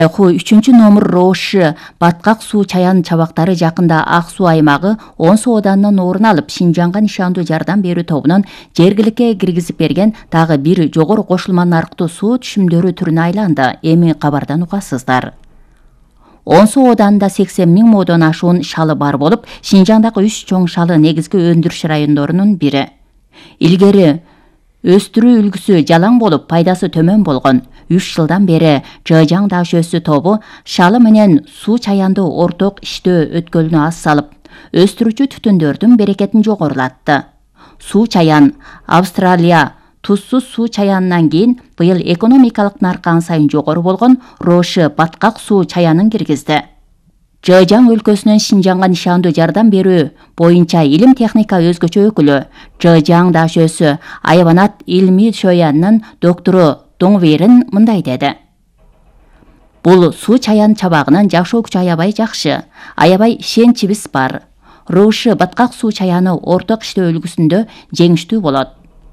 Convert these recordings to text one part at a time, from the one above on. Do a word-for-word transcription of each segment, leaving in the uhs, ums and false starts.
Ху үчүнчү номер Рошы Баткак суу чаян чабактары жакында Ак суу аймагы он суу оданынан орун алып, Шинжанга нишандуу жардам берүү тобунун жергиликке киргизип берген дагы бир жогору кошулма нарктуу суу түшүмдөрү түрүнө айланды. Эми кабардан угасыздар. он суу оданында сексен миң модон ашуун шалы бар болуп, Шинжаңдагы үч чоң шалы негизги өндүрүш райондорунун бири. Илгери өстүрүү үлгүсү жалаң болуп, пайдасы төмөн болгон. үч жылдан бери Жыжаң даш өсү тобу шалы менен суу чаянды орток иштөө өткөлүнө аз салып, өстүрүүчү түтүндөрдүн берекетин жогорулатты. Суу чаян Австралия тузсуз суу чаянынан кийин быйыл экономикалык наркы ан сайын жогору болгон Рошы Баткак суу чаянын киргизди. Жыжаң өлкөсүнүн Шинжаңга нишандуу жардам берүү боюнча илим техника өзгөчө өкүлү Жыжаң даш өсү Айванат илми шөянын доктору Доңверин мындай деди. Бул суу чаян чабагынын жашоо күчү аябай жакшы. Аябай ишенчибиз бар. Рошы Баткак суу чаяны орток иштөө үлгүсүндө жеңиштүү болот.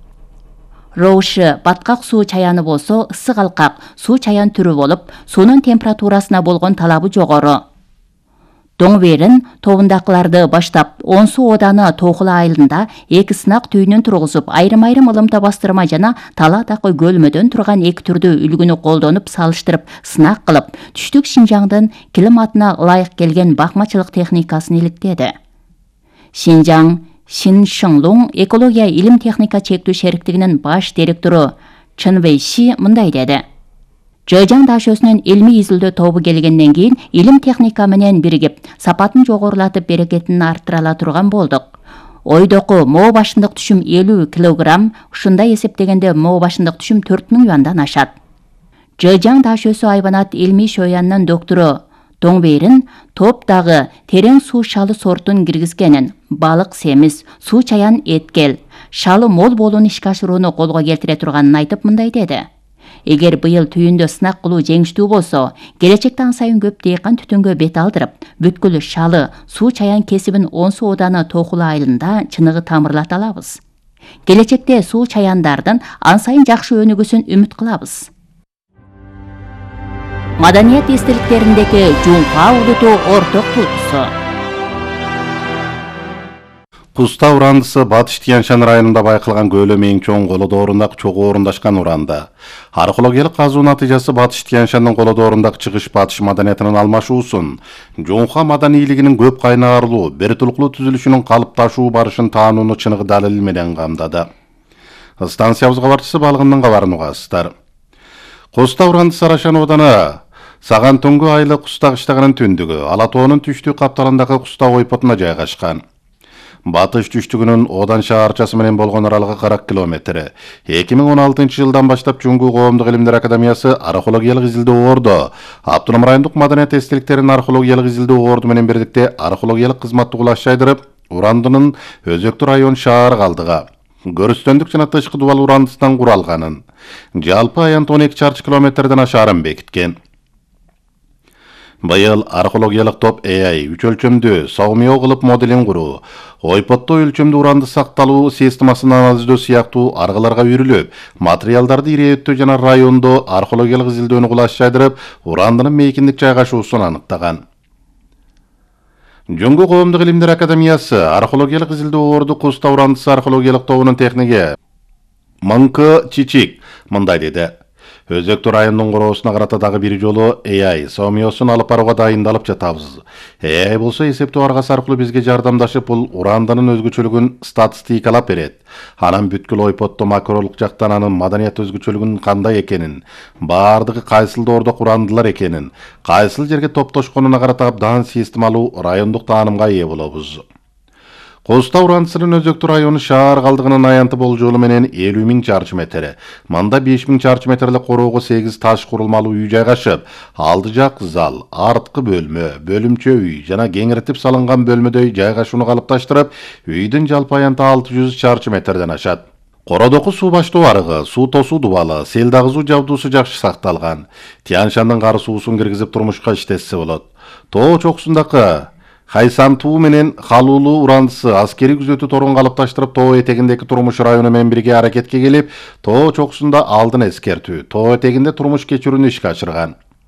Рошы Баткак суу чаяны болсо ысык алкак суу чаян түрү болуп, суунун температурасына болгон талабы жогору. Доңверин тобундакыларды баштап он суу оданы Тоохула айылында эки сынак түйүнүн тургузуп, айрым-айрым ылымта бастырма жана Таладагы көлмөдөн турган эки түрдүү үлгүнү колдонуп салыштырып сынак кылып, түштүк Шинжаңдын климатына ылайык келген бакмачылык техникасын иликтеди. Шинжаң Шиншыңлуң экология илим техника чектүү шериктигинин баш директору Чын Вэйши мындай деди. Жыжаң даш өсүнүн илмий изилдөө тобу келгенден кийин илим техника менен биригип, сапатын жогорулатып берекетин арттыра ала турган болдук. Ойдоку моо башындык түшүм элүү килограмм, ушундай эсептегенде моо башындык түшүм төрт миң юандан ашат. Жыжаң даш өсү Айванат илмий шөянын доктору Доңверин топ дагы терең суу шалы сортун киргизгенин, балык семиз, суу чаян эткел, шалы мол болууну ишке ашырууну колго келтире турганын айтып мындай деди. Эгер быйыл түйүндө сынак кылуу жеңиштүү болсо, келечекте ан сайын көп дыйкан түтүнгө бет алдырып, бүткүл шалы, суу чаян кесибин он суу оданы Тоохула айылында чыныгы тамырлата алабыз. Келечекте суу чаяндардын ан сайын жакшы өнүгүүсүн үмүт кылабыз. Маданият эстеликтериндеги Жуңка улуту орток туутусу. Куста урандысы Батыш Тянь-Шань районунда байкалган көлөмү эң чоң колодорундагы чогуу орундашкан уранда. Археологиялык казуу натыйжасы Батыш Тянь-Шаньдын колодорундагы чыгыш Батыш маданиятынын алмашуусун, Жуңка маданийлигинин көп кайнарлуу, бир тулуктуу түзүлүшүнүн калыпташуу барышын таанууну чыныгы далил менен камдады. Станциябыз кабарчысы Балгындын кабарын угасыздар. Куста урандысы Арашан ооданы Саган Түнгү айылы Куста кыштагынын түндүгү, Ала тоонун түштүк капталындагы Куста ойпотуна жайгашкан. Батыш түштүгүнүн Одан шаарчасы менен болгон аралыгы кырк километр. эки миң он алтынчы жылдан баштап Жуңгу коомдук илимдер академиясы археологиялык изилдөө орду, Автоном райондук маданият эстеликтеринин археологиялык изилдөө орду менен бирдикте археологиялык кызматты кулаш жайдырып, урандынын өзөктүү район шаар калдыга, көрүстөндүк жана тышкы дубал урандысынан куралганын, жалпы аянты он эки чарчы километрден ашаарын бекиткен. Быйыл археологиялык топ A I үч өлчөмдүү саумио кылып моделин куруу, ойпотто өлчөмдүү уранды сакталуу системасын анализдөө сыяктуу аргыларга үйрүлүп, материалдарды ирээттөө жана райондо археологиялык изилдөөнү кулаш жайдырып, урандынын мейкиндик жайгашуусун аныктаган. Жуңгу коомдук илимдер академиясы археологиялык изилдөө орду Куста урандысы археологиялык тобунун техниги Мыңкы Чичик мындай деди. Өзөктүү райондун короосуна карата дагы бир жолу A I саумиосун алып барууга дайындалып жатабыз. A I болсо эсептөө аргасы аркылуу бизге жардамдашып, бул урандынын өзгөчөлүгүн статистикалап берет. Анан бүткүл ойпотто макролук жактан анын маданият өзгөчөлүгүнүн кандай экенин, баардыгы кайсыл доордок урандылар экенин, кайсыл жерге топтошконуна карата абдан системалуу райондук таанымга ээ болобуз. Куста урандысынын өзөктүү району шаар калдыгынын аянты болжолу менен элүү миң чарчы метр. Мында беш миң чарчы метрлик короого сегиз таш курулмалуу үй жайгашып, алды жак зал, арткы бөлмө, бөлүмчө үй жана кеңиртип салынган бөлмөдөй жайгашууну калыпташтырып, үйдүн жалпы аянты алты жүз чарчы метрден ашат. Кородоку суу баштоо арыгы, суу тосуу дубалы, сел дагызуу жабдуусу жакшы сакталган. Тянь-Шаньдын кары суусун киргизип турмушка иштетсе болот. Тоо чокусундагы Хайсантуу менен Халулуу урандысы аскери күзөтүү торун калыпташтырып, тоо этегиндеги турмуш району менен бирге аракетке келип, тоо чокусунда алдын эскертүү, тоо этегинде турмуш кечирүүнү ишке ашырган.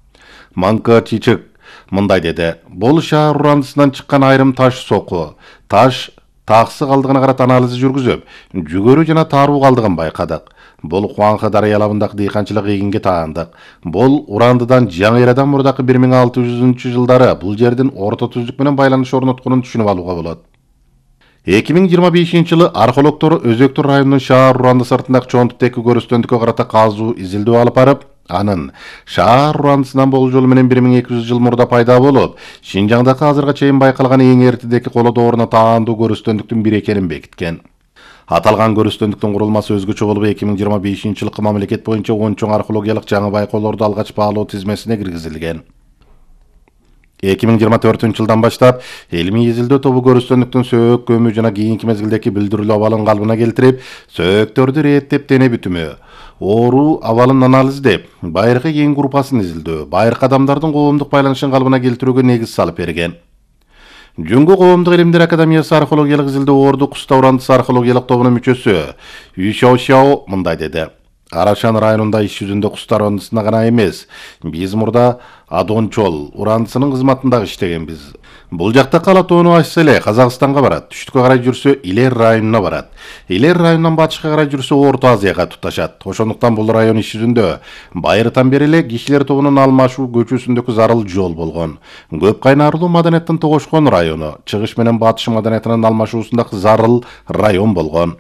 Манкы Чичик мындай деди. Бул шаар урандысынан чыккан айрым таш соку, таш таксы калдыгына карата анализ жүргүзүп, жүгөрү жана таруу калдыгын байкадык. Бул Куанхы дарыя алабындагы дыйканчылык эгинге таандык. Бул урандыдан жаңы эрадан мурдакы бир миң алты жүзүнчү жылдары бул жердин орто түздүк менен байланыш орнотконун түшүнүп алууга болот. эки миң жыйырма бешинчи жылы археологдор Өзөктүр районунун шаар уранды сыртындагы чоңтуктеги көрүстөндүккө карата казуу изилдөө алып барып, анын шаар урандысынан болжол менен бир миң эки жүз жыл мурда пайда болуп, Шинжаңдагы азырга чейин байкалган эң эртедеги коло дооруна таандуу көрүстөндүктүн бири экенин бекиткен. Аталган көрүстөндүктүн курулмасы өзгөчө болуп эки миң жыйырма бешинчи жылкы мамлекет боюнча он чоң археологиялык жаңы байкоолорду алгач баалоо тизмесине киргизилген. эки миң жыйырма төртүнчү жылдан баштап илимий изилдөө тобу көрүстөндүктүн сөөк көмү жана кийинки мезгилдеги билдирүүлүү абалын калыбына келтирип, сөөктөрдү реттеп дене бүтүмү, оору абалын анализдеп, байыркы ген группасын изилдөө, байыркы адамдардын коомдук байланышын калыбына келтирүүгө негиз салып берген. Жүнгө коомдук илимдер академиясы археологиялык изилдөө орду Куста урандысы археологиялык тобунун мүчөсү Үй Шао мындай деди. Арашан районунда иш жүзүндө Куста урандысына гана эмес, биз мурда Адончол урандысынын кызматында иштегенбиз. Бул жакта кала тоону ачса эле Казакстанга барат, түштүккө карай жүрсө Илер районуна барат. Илер районунан батышка карай жүрсө Орто Азияга туташат. Ошондуктан бул район иш жүзүндө байыртан бери эле кишилер тобунун алмашуу көчөсүндөгү зарыл жол болгон. Көп кайнарлуу маданияттын тогошкон району, чыгыш менен батыш маданиятынын алмашуусундагы зарыл район болгон.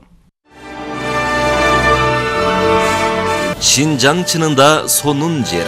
Шинжаң чынында сонун жер.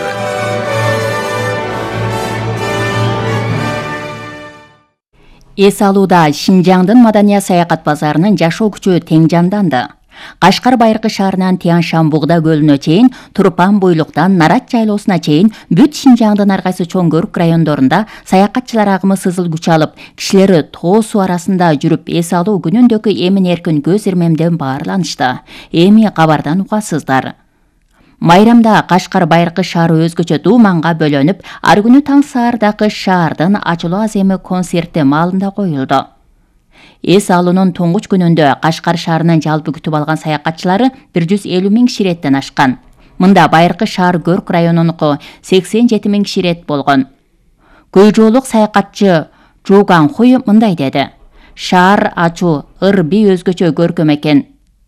Эс алууда Шинжаңдын маданият саякат базарынын жашоо күчү тең жанданды. Кашкар байыркы шаарынан Тянь-Шаньбугда көлүнө чейин, Турпан буйлуктан Нарат жайлоосуна чейин бүт Шинжаңдын ар кайсы чоң көрүк райондорунда саякатчылар агымы сызыл күч алып, кишилери тоо суу арасында жүрүп эс алуу күнүндөгү эмин-эркин көз ирмемден баарланышты. Эми кабардан угасыздар. Майрамда Кашкар байыркы шаары өзгөчө дууманга бөлөнүп, ар күнү таң саардагы шаардын ачылуу аземи концерти маалында коюлду. Эс алуунун туңгуч күнүндө Кашкар шаарынын жалпы күтүп алган саякатчылары бир жүз элүү миң киши иреттен ашкан. Мында байыркы шаар көрк районунуку сексен жети миң киши ирет болгон. Көйжоолук саякатчы Жуган Хуй мындай деди. Шаар ачуу, ырби өзгөчө көркөм экен.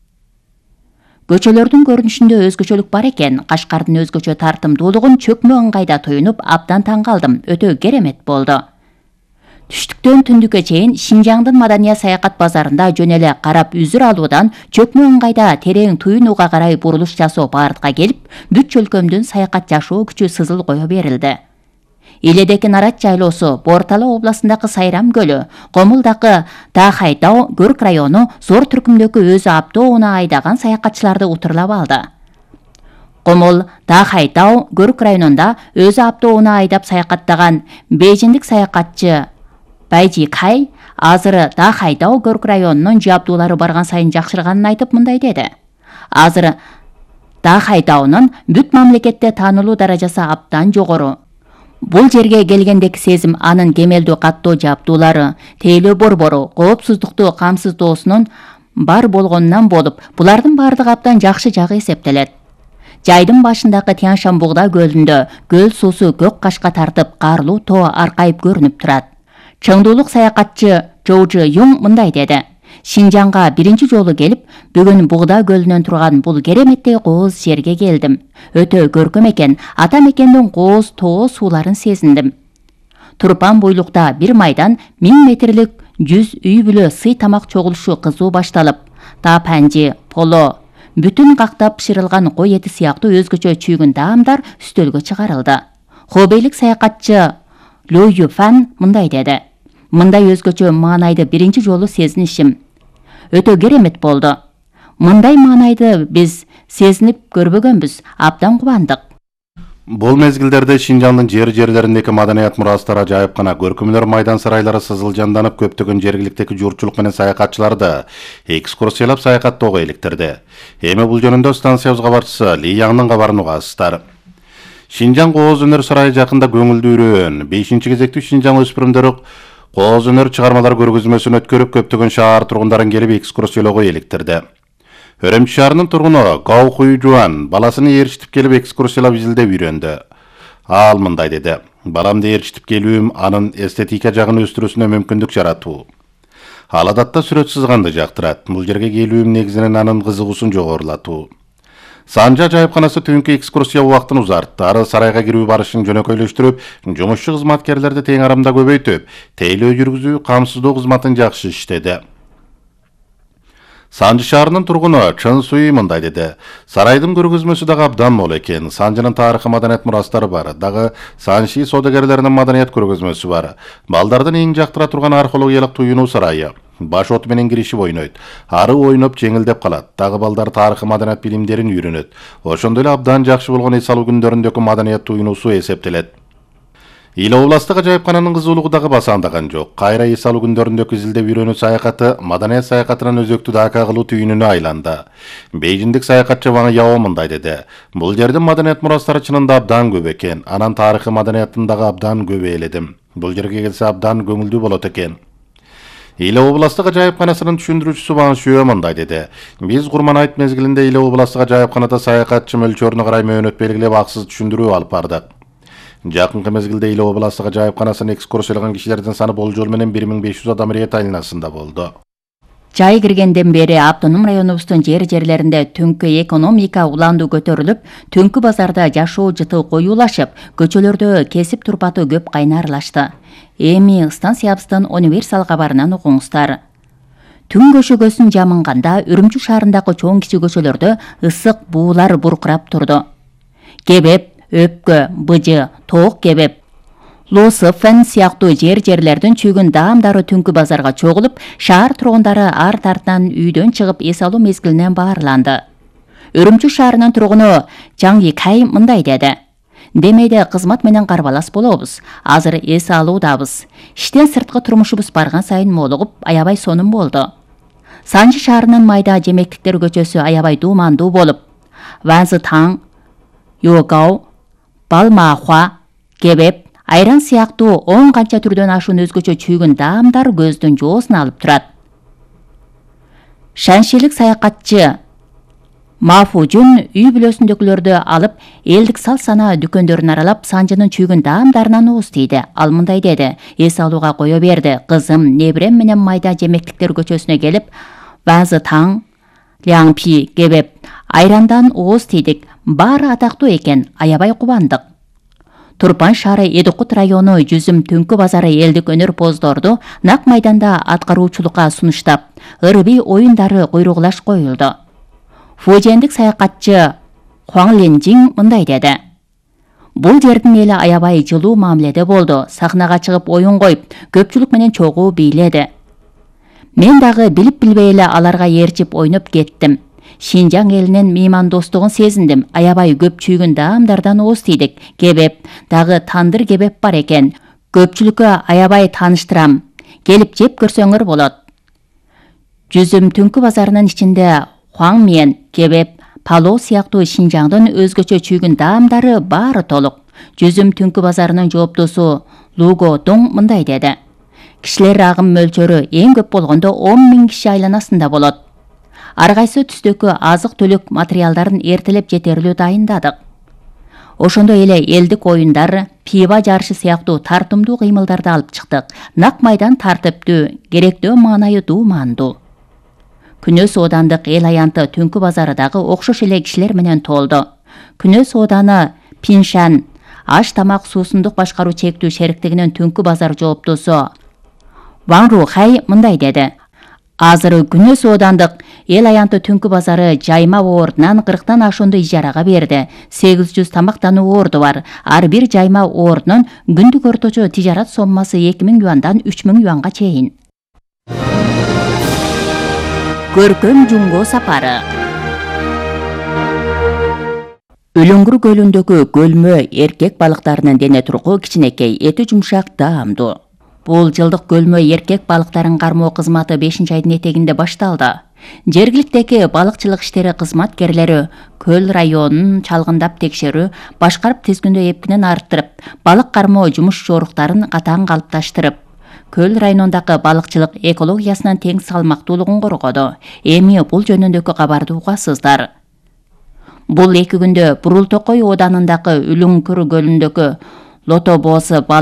Көчөлөрдүн көрүнүшүндө өзгөчөлүк бар экен. Кашкардын өзгөчө тартымдуулугун чөкмө ыңгайда туюнуп, абдан таң калдым. Өтө керемет болду. Түштүктөн түндүккө чейин Шинжаңдын маданият саякат базарында жөн эле карап үзүр алуудан чөкмө ыңгайда терең туюнууга карай бурулуш жасоо багытка келип, бүт чөлкөмдүн саякат жашоо күчү сызыл кое берилди. Иледеки Нарат жайлоосу, Бортала областындагы Сайрам көлү, Комулдагы Дахайтау көрк району зор түркүмдөгү өзү аптоуна айдаган саякатчыларды утурлап алды. Комул Дахайтау көрк районунда өзү аптоуна айдап саякаттаган бейжиндик саякатчы Байжи Кай азыр Дахайтау көрк районунун жабдуулары барган сайын жакшырганын айтып мындай деди. Азыр Дахайтаунун бүт мамлекетте таанылуу даражасы абдан жогору. Бул жерге келгендеки сезим анын кемелдүү каттоо жабдуулары, тейлөө борбору, коопсуздукту камсыздоосунун бар болгонунан болуп, булардын бардыгы абдан жакшы жагы эсептелет. Жайдын башындагы Тянь-Шаньбугда көлүндө көл суусу көк кашка тартып, карлуу тоо аркайып көрүнүп турат. Чыңдуулук саякатчы Жоужу Юң мындай деди. Шинжаңга биринчи жолу келип, бүгүн Бугда көлүнөн турган бул кереметтей кооз жерге келдим. Өтө көркөм экен, ата мекендин кооз тоо сууларын сезиндим. Турпан буйлукта бир майдан миң метрлик жүз үй бүлө сый тамак чогулушу кызуу башталып, тапанжи, поло, бүтүн кактап пышырылган кой эти сыяктуу өзгөчө чүйгүн таамдар үстөлгө чыгарылды. Хобейлик саякатчы Лю Юфан мындай деди. Мындай өзгөчө маанайды биринчи жолу сезинишим. Өтө керемет болду. Мындай маанайды биз сезинип көрбөгөнбүз, абдан кубандык. Бул мезгилдерде Шинжаңдын жер-жерлериндеки маданият мурастары жайып гана көркөмдөр майдан сарайлары сызыл жанданып, көптөгөн жергиликтеги журтчулук менен саякатчыларды экскурсиялап саякаттоого иликтирди. Эми бул жөнүндө станциябыз кабарчысы Ли Яңдын кабарын угасыздар. Шинжаң кооз өнөр сарайы жакында көңүлдүүрөн бешинчи кезектүү Шинжаң өспүрүмдөрү кооз өнөр чыгармалар көргөзмөсүн өткөрүп, көптөгөн шаар тургундарын келип экскурсиялоого иликтирди. Өрөмчү шаарынын тургуну Гау Хуй Жуан баласын ээрчитип келип экскурсиялап изилдеп үйрөндү. Ал мындай деди. Баламды ээрчитип келүүм анын эстетика жагын өстүрүүсүнө мүмкүндүк жаратуу. Ал адатта сүрөт сызганды жактырат. Бул жерге келүүм негизинен анын кызыгуусун жогорулатуу. Санжа жайыпканасы түнкү экскурсия убактын узартты. Ары сарайга кирүү барышын жөнөкөйлөштүрүп, жумушчу кызматкерлерди тең арамда көбөйтүп, тейлөө жүргүзүү, камсыздоо кызматын жакшы иштеди. Санжы шаарынын тургуну Чын Суй мындай деди. Сарайдын көргөзмөсү дагы абдан мол экен. Санжынын тарыхы, маданият мурастары бар. Дагы Санжи содагерлеринин маданият көргөзмөсү бар. Балдардын эң жактыра турган археологиялык туюнуу сарайы. Баш от менен киришип ойнойт. Ары ойноп жеңилдеп калат. Дагы балдар тарыхы, маданият билимдерин үйрөнөт. Ошондой эле абдан жакшы болгон эс алуу күндөрүндөгү маданият туюнуусу эсептелет. Ила областык жайыпкананын кызуулугу дагы басаандаган жок. Кайра эс алуу күндөрүндөгү изилдеп үйрөнүү саякаты маданият саякатынын өзөктүү дака кылуу түйүнүнө айланды. Бейжиндик саякатчы Ваң Яо мындай деди. Бул жердин маданият мурастары чынында абдан көп экен. Анан тарыхы, маданиятын дагы абдан көп ээледим. Бул жерге келсе абдан көңүлдүү болот экен. Ила областык жайыпканасынын түшүндүрүүчүсү Ваң Шуэ мындай деди. Биз Курман айт мезгилинде Ила областык жайыпканада саякатчы мөлчөрүнө карай мөөнөт белгилеп аксыз түшүндүрүү алып бардык. Жакынкы мезгилде Ила областык жайыпканасын экскурсиялаган кишилердин саны болжол менен бир миң беш жүз адам рет айланасында болду. Жай киргенден бери автоном районубуздун жер жерлеринде түнкү экономика уланду көтөрүлүп, түнкү базарда жашоо жыты коюулашып, көчөлөрдө кесип турпаты көп кайнарлашты. Эми станциябыздын универсал кабарынан окуңуздар. Түн көшөгөсүн жамынганда Үрүмчү шаарындагы чоң кичи көчөлөрдө ысык буулар буркурап турду. Кебеп, өпкө, быжы, тоок кебеп, Лосы, Фен сыяктуу жер-жерлердин чүйгүн даамдары түнкү базарга чогулуп, шаар тургундары ар тартынан үйдөн чыгып эс алуу мезгилинен баарланды. Үрүмчү шаарынын тургуну Жаң Йикай мындай деди. Демейде кызмат менен карбалас болобуз. Азыр эс алуудабыз. Иштен сырткы турмушубуз барган сайын молугуп, аябай сонун болду. Санжы шаарынын майда жемектиктер көчөсү аябай дуумандуу болуп, Ванзы Таң, Йогау, Балмахуа, Кебеп, айран сыяктуу он канча түрдөн ашуун өзгөчө чүйгүн даамдар көздүн жоосун алып турат. Шаншилик саякатчы Мафужун үй бүлөсүндөгүлөрдү алып, элдик сал сана дүкөндөрүн аралап, Санжынын чүйгүн даамдарынан ууз тийди. Ал мындай деди. Эс алууга кое берди. Кызым, небирем менен майда жемектиктер көчөсүнө келип, Ванзы Таң, Ляңпи, Кебеп, айрандан ууз тийдик. Баары атактуу экен. Аябай кубандык. Турпан шаары Эдикут району Жүзүм түнкү базары элдик өнөр поздорду нак майданда аткаруучулукка сунуштап, ырбий оюндары куйругулаш коюлду. Фужендик саякатчы Хуаң Ленжиң мындай деди. Бул жердин эли аябай жылуу мамиледе болду. Сахнага чыгып оюн коюп, көпчүлүк менен чогуу бийледи. Мен дагы билип билбей эле аларга ээрчип ойноп кеттим. Шинжаң элинин меймандостугун сезиндим. Аябай көп чүйгүн даамдардан ууз тийдик. Кебеп, дагы тандыр кебеп бар экен. Көпчүлүккө аябай тааныштырам. Келип жеп көрсөңөр болот. Жүзүм түнкү базарынын ичинде Хуаң мен, Кебеп, Пало сыяктуу Шинжаңдын өзгөчө чүйгүн даамдары баары толук. Жүзүм түнкү базарынын жооптосу Луго Доң мындай деди. Кишилер агым мөлчөрү эң көп болгондо он миң киши айланасында болот. Ар кайсы түстөгү азык түлүк материалдарын эртелеп жетерлүү дайындадык. Ошондой эле элдик оюндар, пиво жарышы сыяктуу тартымдуу кыймылдарды алып чыктык. Нак майдан тартыптуу, керектөө маанайы дуумандуу. Күнөс Оодандык эл аянты түнкү базары дагы окшош эле кишилер менен толду. Күнөс Ооданы Пиншан аш тамак суусундук башкаруу чектүү шериктигинин түнкү базар жооптосу Ваң Рухай мындай деди. Азыр Күнөс Оодандык эл аянты түнкү базары жайма ордунан кырктан ашуунду ижарага берди. сегиз жүз тамактануу орду бар. Ар бир жайма ордунун күндүк орточо тижарат соммасы эки миң юандан үч миң юанга чейин. Көркөм Жумго сапары. Өлөңгүр көлүндөгү көлмө эркек балыктарынын дене тургу кичинекей, эти жумшак, даамдуу. Бул жылдык көлмө эркек балыктарын кармоо кызматы бешинчи айдын этегинде башталды. Жергиликтеги балыкчылык иштери кызматкерлери көл районун чалгындап текшерүү, башкарып тизгиндөө эпкинин арттырып, балык кармоо жумуш жоруктарын катаң калыпташтырып, көл районундагы балыкчылык экологиясынын тең салмактуулугун коргоду. Эми бул жөнүндөгү кабарды угасыздар. Бул эки күндө Бурул Токой оданындагы Үлүңкүр көлүндөгү Лото боосу